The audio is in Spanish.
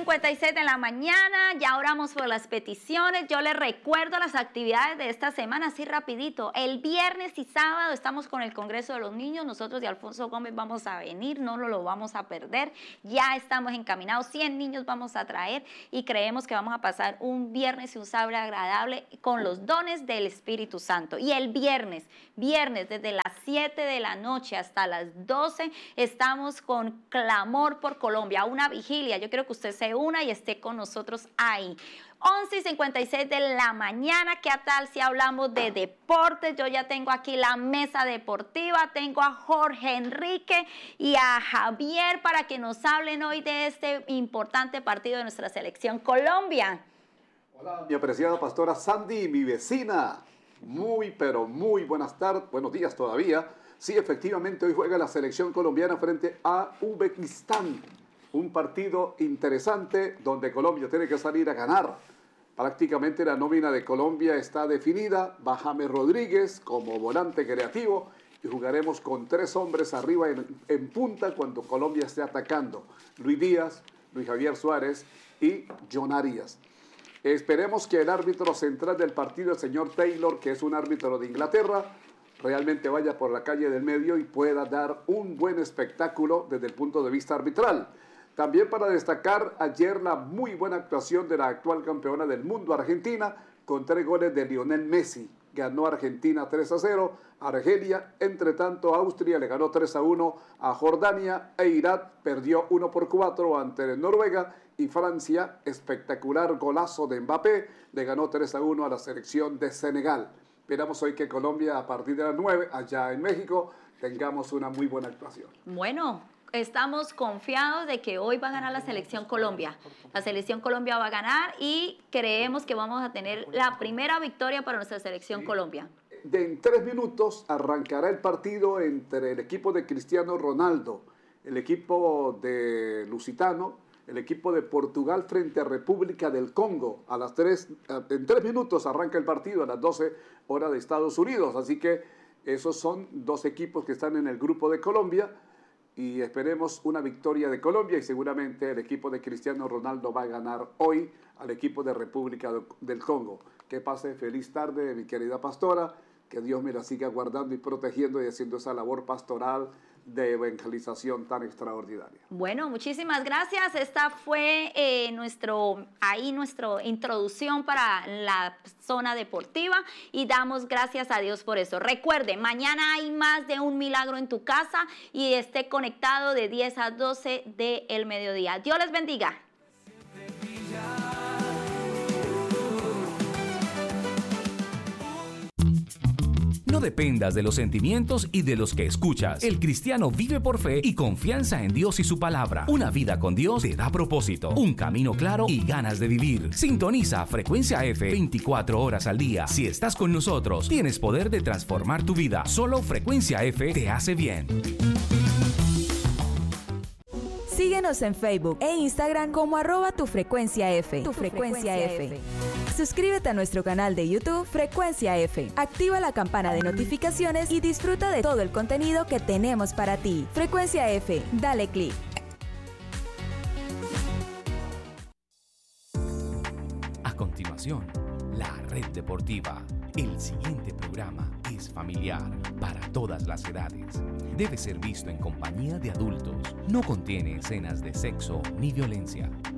11:56 de la mañana, ya oramos por las peticiones. Yo les recuerdo las actividades de esta semana, así rapidito. El viernes y sábado estamos con el Congreso de los Niños. Nosotros de Alfonso Gómez vamos a venir, no lo vamos a perder. Ya estamos encaminados, 100 niños vamos a traer y creemos que vamos a pasar un viernes y un sábado agradable con los dones del Espíritu Santo. Y el viernes desde las 7 de la noche hasta las 12, estamos con Clamor por Colombia, una vigilia. Yo quiero que usted se una y esté con nosotros ahí. 11:56 de la mañana, ¿qué tal si hablamos de deportes? Yo ya tengo aquí la mesa deportiva, tengo a Jorge Enrique y a Javier para que nos hablen hoy de este importante partido de nuestra selección Colombia. Hola, mi apreciada pastora Sandy, mi vecina. Pero muy buenos días todavía. Sí, efectivamente, hoy juega la selección colombiana frente a Uzbekistán. Un partido interesante donde Colombia tiene que salir a ganar. Prácticamente la nómina de Colombia está definida. Va James Rodríguez como volante creativo y jugaremos con 3 hombres arriba en punta cuando Colombia esté atacando. Luis Díaz, Luis Javier Suárez y John Arias. Esperemos que el árbitro central del partido, el señor Taylor, que es un árbitro de Inglaterra, realmente vaya por la calle del medio y pueda dar un buen espectáculo desde el punto de vista arbitral. También para destacar ayer la muy buena actuación de la actual campeona del mundo, Argentina, con 3 goles de Lionel Messi. Ganó Argentina 3-0, Argelia, entre tanto Austria le ganó 3-1 a Jordania e Irak perdió 1-4 ante Noruega y Francia, espectacular golazo de Mbappé, le ganó 3-1 a la selección de Senegal. Esperamos hoy que Colombia a partir de las 9 allá en México tengamos una muy buena actuación. Bueno, estamos confiados de que hoy va a ganar la selección Colombia. La selección Colombia va a ganar y creemos que vamos a tener la primera victoria para nuestra selección Colombia. En 3 minutos arrancará el partido entre el equipo de Cristiano Ronaldo, el equipo de Lusitano, el equipo de Portugal frente a República del Congo. En 3 minutos arranca el partido a las 12 horas de Estados Unidos. Así que esos son 2 equipos que están en el grupo de Colombia. Y esperemos una victoria de Colombia y seguramente el equipo de Cristiano Ronaldo va a ganar hoy al equipo de República del Congo. Que pase feliz tarde, mi querida pastora, que Dios me la siga guardando y protegiendo y haciendo esa labor pastoral de evangelización tan extraordinaria. Bueno, muchísimas gracias. Esta fue nuestra introducción para la zona deportiva y damos gracias a Dios por eso. Recuerde, mañana hay más de un milagro en tu casa y esté conectado de 10 a 12 del mediodía. Dios les bendiga. No dependas de los sentimientos y de los que escuchas. El cristiano vive por fe y confianza en Dios y su palabra. Una vida con Dios te da propósito, un camino claro y ganas de vivir. Sintoniza Frecuencia F 24 horas al día. Si estás con nosotros, tienes poder de transformar tu vida. Solo Frecuencia F te hace bien. Síguenos en Facebook e Instagram como @tufrecuenciaF. Tu Frecuencia F. Suscríbete a nuestro canal de YouTube Frecuencia F. Activa la campana de notificaciones y disfruta de todo el contenido que tenemos para ti. Frecuencia F, dale clic. A continuación, la red deportiva. El siguiente programa es familiar para todas las edades. Debe ser visto en compañía de adultos. No contiene escenas de sexo ni violencia.